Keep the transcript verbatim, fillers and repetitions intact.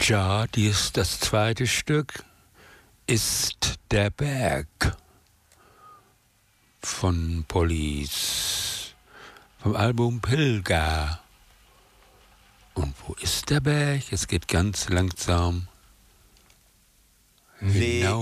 Ja, dies, das zweite Stück ist Der Berg von Police, vom Album Pilger. Und wo ist der Berg? Es geht ganz langsam hinauf.